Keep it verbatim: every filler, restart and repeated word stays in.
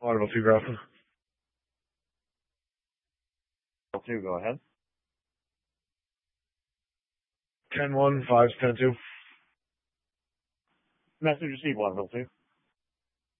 Audible two, Grafton. two, go ahead. ten one, five ten two. Message received, one, two.